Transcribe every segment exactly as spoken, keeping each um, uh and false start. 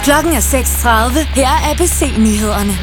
Klokken er seks tredive. Her er A B C-nyhederne.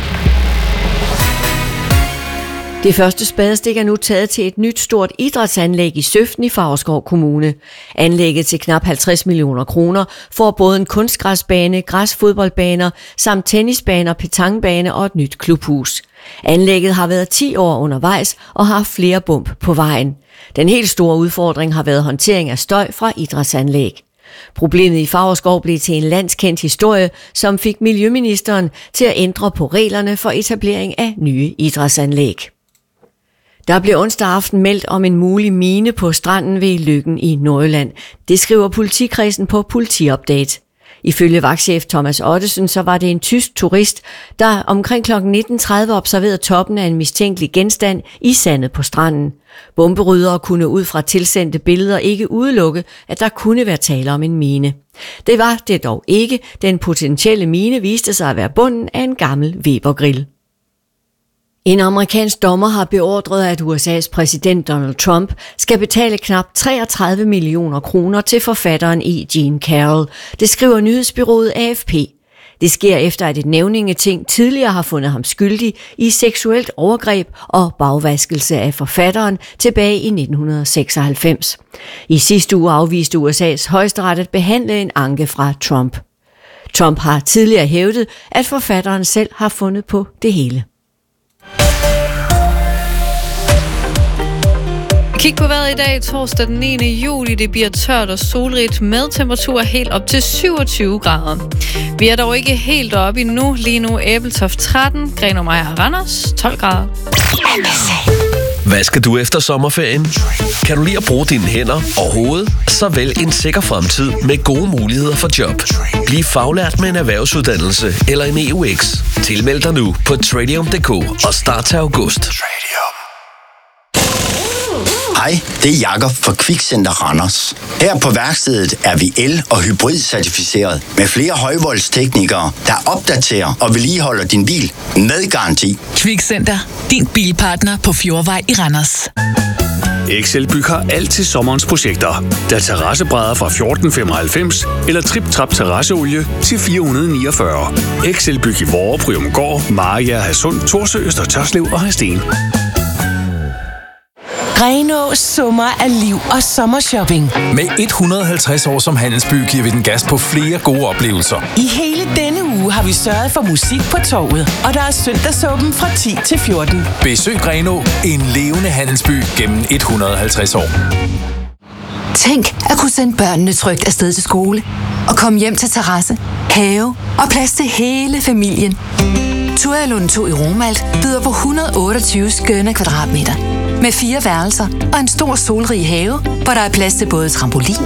Det første spadestik er nu taget til et nyt stort idrætsanlæg i Søften i Favrskov Kommune. Anlægget til knap halvtreds millioner kroner får både en kunstgræsbane, græsfodboldbaner samt tennisbaner, petanquebane og et nyt klubhus. Anlægget har været ti år undervejs og har flere bump på vejen. Den helt store udfordring har været håndtering af støj fra idrætsanlæg. Problemet i Favrskov blev til en landskendt historie, som fik miljøministeren til at ændre på reglerne for etablering af nye idrætsanlæg. Der blev onsdag aften meldt om en mulig mine på stranden ved Løkken i Nordjylland. Det skriver politikredsen på Politiupdate. Ifølge vagtchef Thomas Ottesen, så var det en tysk turist, der omkring klokken nitten tredive observerede toppen af en mistænkelig genstand i sandet på stranden. Bomberyddere kunne ud fra tilsendte billeder ikke udelukke, at der kunne være tale om en mine. Det var det dog ikke. Den potentielle mine viste sig at være bunden af en gammel Weber-grill. En amerikansk dommer har beordret, at U S A's præsident Donald Trump skal betale knap treogtredive millioner kroner til forfatteren E. Jean Carroll. Det skriver nyhedsbureauet A F P. Det sker efter, at et nævningeting tidligere har fundet ham skyldig i seksuelt overgreb og bagvaskelse af forfatteren tilbage i nitten seksoghalvfems. I sidste uge afviste U S A's højesteret at behandle en anke fra Trump. Trump har tidligere hævdet, at forfatteren selv har fundet på det hele. Kig på vejret i dag, torsdag den niende juli. Det bliver tørt og solrigt med temperaturer helt op til syvogtyve grader. Vi er dog ikke helt oppe endnu. Lige nu Ebeltoft tretten, Grenaa og Randers tolv grader. Hvad skal du efter sommerferien? Kan du lide at bruge dine hænder og hoved? Så vælg en sikker fremtid med gode muligheder for job. Bliv faglært med en erhvervsuddannelse eller en E U X. Tilmeld dig nu på Tradium punktum d k og start til august. Hej, det er Jakob fra Kvikcenter Randers. Her på værkstedet er vi el- og hybrid-certificeret med flere højvoldsteknikere, der opdaterer og vedligeholder din bil med garanti. Kvikcenter, din bilpartner på Fjordvej i Randers. Excelbyg har alt til sommerens projekter. Der er terrassebrædder fra fjorten femoghalvfems eller trip-trap terrasseolie til fire hundrede niogfyrre. Excelbyg i Vorre, Bryumgård, Mariager, Hadsund, Thorsø, Øster Tørslev og Hadsten. Grenaa summer af liv og sommershopping. Med et hundrede og halvtreds år som handelsby giver vi den gas på flere gode oplevelser. I hele denne uge har vi sørget for musik på torvet, og der er søndagsåben fra ti til fjorten. Besøg Grenaa, en levende handelsby gennem et hundrede og halvtreds år. Tænk at kunne sende børnene trygt afsted til skole og komme hjem til terrasse, have og plads til hele familien. Tualund to i Romalt byder på et hundrede og otteogtyve skønne kvadratmeter med fire værelser og en stor solrig have, hvor der er plads til både trampolin